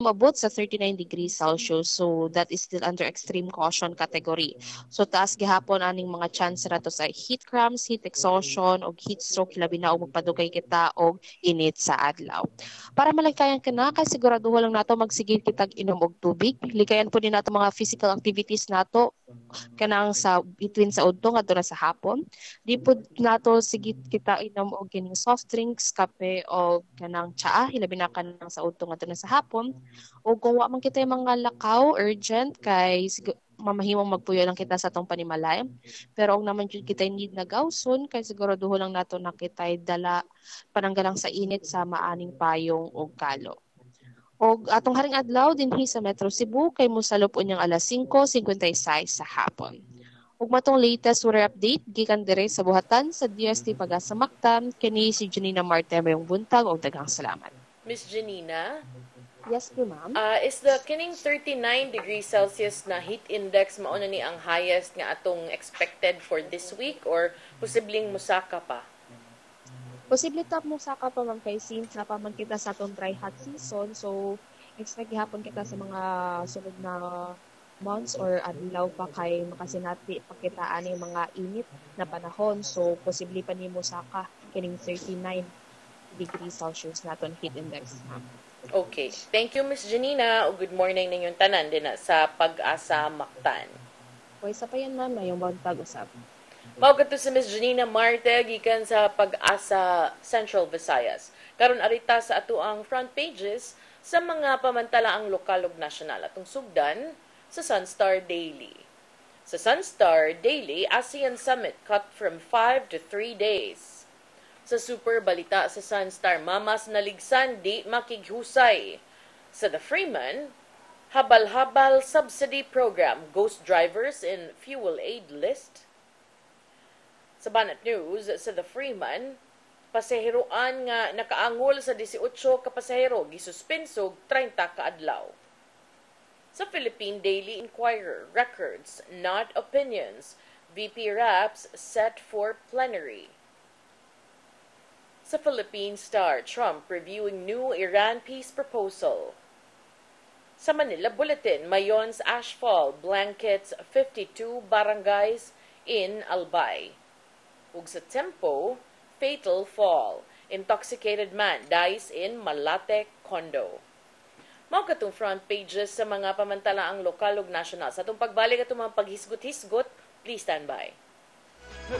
umabot sa 39 degrees Celsius. So that is still under extreme caution category. So taas gihapon aning mga chance rato sa heat cramps, heat exhaustion og heat stroke labi na og magpadugay kita og init sa adlaw. Para malikayan ka na kay siguraduho lang nato magsigil kitag inom og tubig. Likayan po din nato mga physical activities nato kanang sa between sa udto ngadto na sa hapon. Di po nato sige kita inom og kining soft drinks, kape o kanang tsaa hilabi na kanang sa udto ngadto na sa hapon. O kung wa man kita yung mga lakaw urgent kay mamahimong magpuyo lang kita sa atong panimalay. Pero og naman jud kita need na gawson kay siguraduho lang nato na kitay dala pananggalang sa init sa maaning payong og kalo. Og atong haring adlaw dinhi sa Metro Cebu kay mosalop unyang alas 5:56 sa hapon. Ug matong latest weather update gikan dire sa buhatan sa DST Pag-asa Mactan kini si Janina Marte mayong buntag og daghang salamat. Miss Janina, Yes po ma'am. is the kining 39 degrees Celsius na heat index mao na ni ang highest nga atong expected for this week or posibleng musaka pa? Posible tap mo sa pa ma'am kay since na pa man kita sa atong dry hot season so expect gihapon kita sa mga sunod na months or adlaw pa kay makasinati pakitaan ng mga init na panahon so posible pa nimo saka kining 39 degrees Celsius naton heat index ma'am. Okay. Thank you, Miss Janina. O good morning ninyong tanan din na sa Pag-asa Mactan. O isa pa yan ma'am na yung buntag usap. Mao kadto si Miss Janina Marte gikan sa Pag-asa Central Visayas. Karon arita sa ato ang front pages sa mga pamantalaang lokal ug nasyonal atong sugdan sa Sunstar Daily. Sa Sunstar Daily, ASEAN Summit cut from 5 to 3 days. Sa super balita sa Sunstar, mamas naligsan di makighusay. Sa The Freeman, habal-habal subsidy program, ghost drivers in fuel aid list. Sa Banat News, sa The Freeman, pasaheroan nga nakaangol sa 18 ka pasahero gisuspensog 30 ka adlaw. Sa Philippine Daily Inquirer, records, not opinions, VP Raps set for plenary. Sa Philippine Star, Trump reviewing new Iran peace proposal. Sa Manila Bulletin, Mayon's ashfall blankets 52 barangays in Albay. Ug sa Tempo, fatal fall. Intoxicated man dies in Malate condo. Mao katong front pages sa mga pamantalaang lokal ug nasyonal. Sa atong pagbalik atong mga paghisgot-hisgot, please stand by.